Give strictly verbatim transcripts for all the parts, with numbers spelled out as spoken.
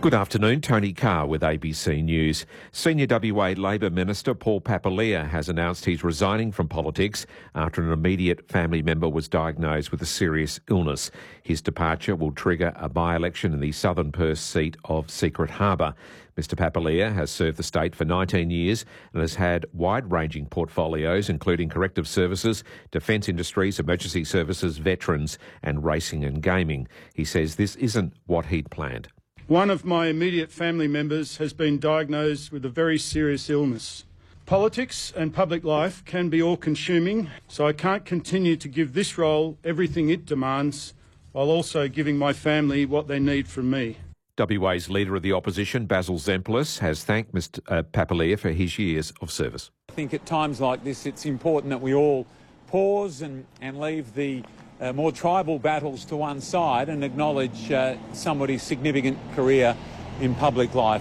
Good afternoon, Tony Carr with A B C News. Senior W A Labor Minister Paul Papalia has announced he's resigning from politics after an immediate family member was diagnosed with a serious illness. His departure will trigger a by-election in the Southern Perth seat of Secret Harbour. Mister Papalia has served the state for nineteen years and has had wide-ranging portfolios including corrective services, defence industries, emergency services, veterans and racing and gaming. He says this isn't what he'd planned. One of my immediate family members has been diagnosed with a very serious illness. Politics and public life can be all-consuming, so I can't continue to give this role everything it demands while also giving my family what they need from me. W A's Leader of the Opposition, Basil Zemplis, has thanked Mister Papalia for his years of service. I think at times like this it's important that we all pause and, and leave the Uh, more tribal battles to one side and acknowledge uh, somebody's significant career in public life.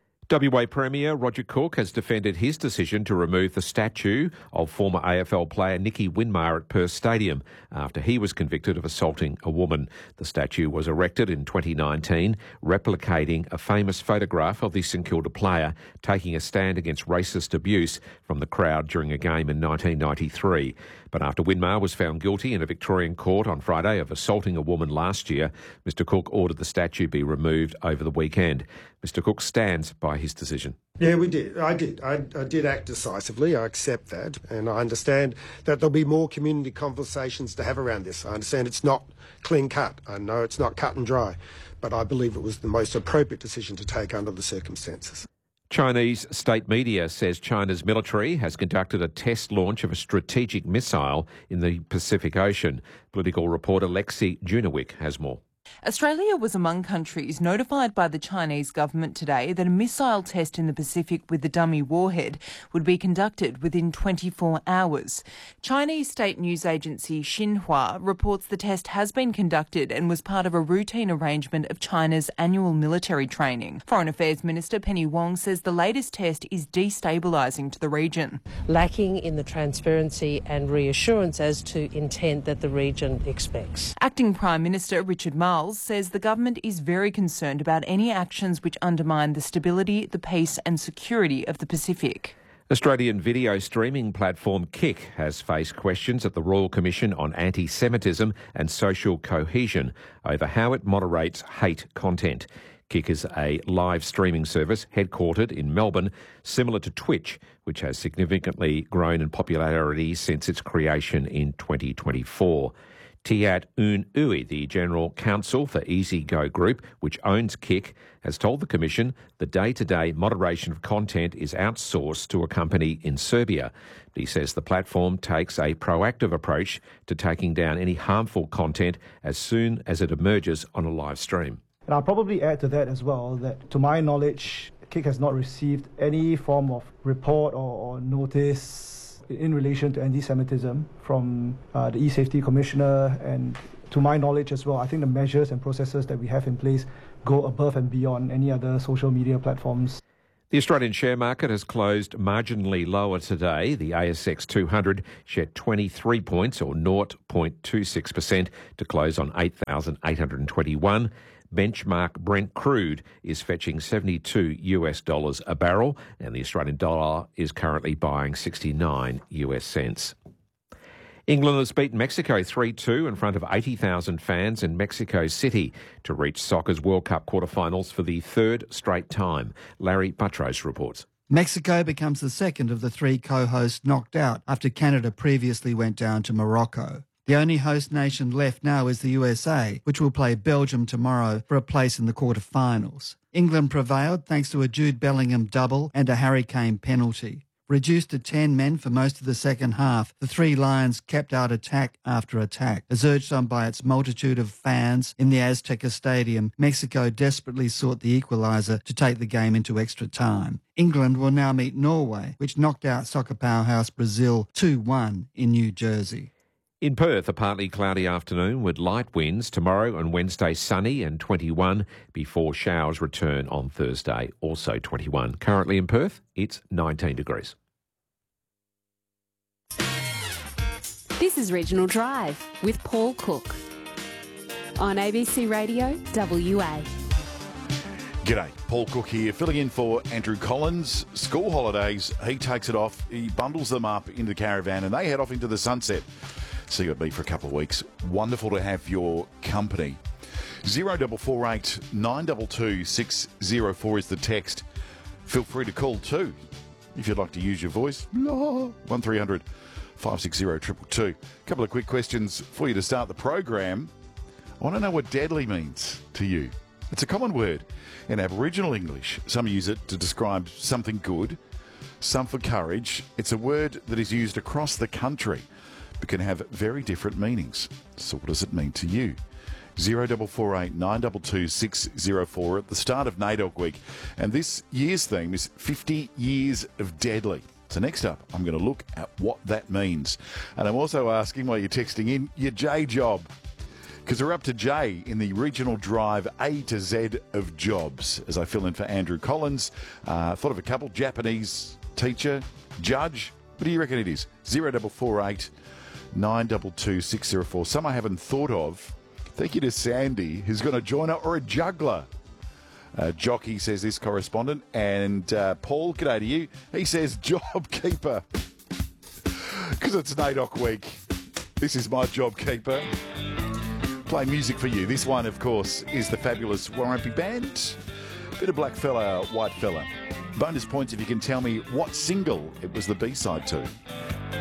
W A Premier Roger Cook has defended his decision to remove the statue of former A F L player Nicky Winmar at Perth Stadium after he was convicted of assaulting a woman. The statue was erected in twenty nineteen, replicating a famous photograph of the St Kilda player taking a stand against racist abuse from the crowd during a game in nineteen ninety-three. But after Winmar was found guilty in a Victorian court on Friday of assaulting a woman last year, Mister Cook ordered the statue be removed over the weekend. Mister Cook stands by his decision. Yeah, we did. I did. I, I did act decisively. I accept that. And I understand that there'll be more community conversations to have around this. I understand it's not clean cut. I know it's not cut and dry. But I believe it was the most appropriate decision to take under the circumstances. Chinese state media says China's military has conducted a test launch of a strategic missile in the Pacific Ocean. Political reporter Lexi Junowick has more. Australia was among countries notified by the Chinese government today that a missile test in the Pacific with the dummy warhead would be conducted within twenty-four hours. Chinese state news agency Xinhua reports the test has been conducted and was part of a routine arrangement of China's annual military training. Foreign Affairs Minister Penny Wong says the latest test is destabilising to the region. Lacking in the transparency and reassurance as to intent that the region expects. Acting Prime Minister Richard Marles says the government is very concerned about any actions which undermine the stability, the peace and security of the Pacific. Australian video streaming platform Kick has faced questions at the Royal Commission on Anti-Semitism and Social Cohesion over how it moderates hate content. Kick is a live streaming service headquartered in Melbourne, similar to Twitch, which has significantly grown in popularity since its creation in twenty twenty-four. Tiat Un Ui, the General Counsel for Easy Go Group, which owns Kick, has told the Commission the day-to-day moderation of content is outsourced to a company in Serbia. He says the platform takes a proactive approach to taking down any harmful content as soon as it emerges on a live stream. And I'll probably add to that as well that, to my knowledge, Kick has not received any form of report or, or notice in relation to anti-Semitism from uh, the E-Safety Commissioner, and to my knowledge as well, I think the measures and processes that we have in place go above and beyond any other social media platforms. The Australian share market has closed marginally lower today. The A S X two hundred shed twenty-three points or zero point two six percent to close on eight thousand eight hundred twenty-one. Benchmark Brent crude is fetching seventy-two US dollars a barrel, and the Australian dollar is currently buying sixty-nine US cents. England has beaten Mexico three two in front of eighty thousand fans in Mexico City to reach soccer's World Cup quarterfinals for the third straight time. Larry Buttrose reports. Mexico becomes the second of the three co-hosts knocked out after Canada previously went down to Morocco. The only host nation left now is the U S A, which will play Belgium tomorrow for a place in the quarterfinals. England prevailed thanks to a Jude Bellingham double and a Harry Kane penalty. Reduced to ten men for most of the second half, the Three Lions kept out attack after attack. As urged on by its multitude of fans in the Azteca Stadium, Mexico desperately sought the equaliser to take the game into extra time. England will now meet Norway, which knocked out soccer powerhouse Brazil two one in New Jersey. In Perth, a partly cloudy afternoon with light winds. Tomorrow and Wednesday sunny and twenty-one before showers return on Thursday, also twenty-one. Currently in Perth, it's nineteen degrees. This is Regional Drive with Paul Cook on A B C Radio W A. G'day, Paul Cook here, filling in for Andrew Collins. School holidays, he takes it off, he bundles them up into the caravan and they head off into the sunset. See you at me for a couple of weeks. Wonderful to have your company. zero four four eight nine two two six zero four is the text. Feel free to call too if you'd like to use your voice. one three hundred five six zero two two two. A couple of quick questions for you to start the program. I want to know what deadly means to you. It's a common word in Aboriginal English. Some use it to describe something good, some for courage. It's a word that is used across the country but can have very different meanings. So what does it mean to you? zero four four eight nine two two six zero four at the start of NAIDOC Week. And this year's theme is fifty years of deadly. So next up, I'm going to look at what that means. And I'm also asking, while you're texting in, your J job. Because we're up to J in the regional drive A to Z of jobs. As I fill in for Andrew Collins, uh, thought of a couple. Japanese teacher, judge. What do you reckon it is? zero four four eight nine two two six zero four. Some I haven't thought of. Thank you to Sandy, who's going to join us, or a juggler. Uh, Jockey says this, correspondent. And uh, Paul, g'day to you. He says job keeper. Because it's NAIDOC Week. This is my job keeper. Play music for you. This one, of course, is the fabulous Warumpi Band. Bit of black fella, white fella. Bonus points if you can tell me what single it was the B-side to.